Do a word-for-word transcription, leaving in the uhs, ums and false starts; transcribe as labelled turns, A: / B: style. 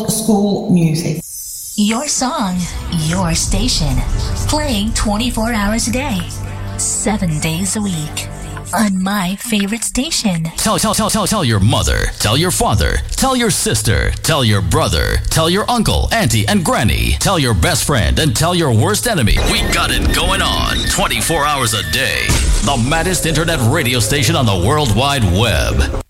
A: school music.
B: Your song, your station. Playing twenty-four hours a day, seven days a week. On my favorite station.
C: Tell, tell, tell, tell, tell your mother, tell your father, tell your sister, tell your brother, tell your uncle, auntie, and granny, tell your best friend, and tell your worst enemy. We got it going on twenty-four hours a day. The maddest internet radio station on the World Wide Web.